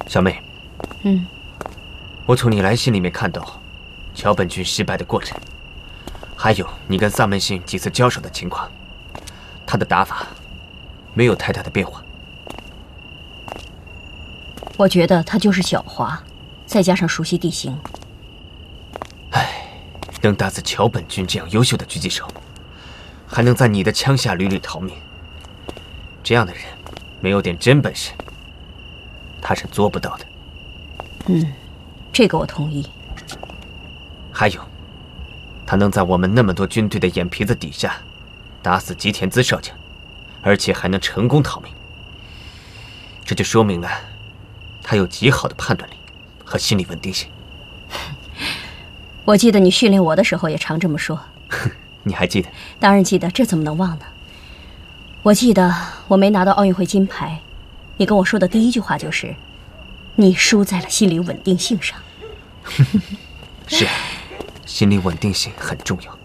小妹，我从你来信里面看到桥本君失败的过程，还有你跟萨门星几次交手的情况，他的打法没有太大的变化。 我觉得他就是狡猾，再加上熟悉地形。 能打死桥本君这样优秀的狙击手，还能在你的枪下屡屡逃命，这样的人没有点真本事，他是做不到的。 这个我同意。 还有，他能在我们那么多军队的眼皮子底下打死吉田资少将，而且还能成功逃命，这就说明了他有极好的判断力和心理稳定性。 我记得你训练我的时候也常这么说。 你还记得？ 当然记得，这怎么能忘呢？我记得我没拿到奥运会金牌，你跟我说的第一句话就是你输在了心理稳定性上。 是啊，心理稳定性很重要。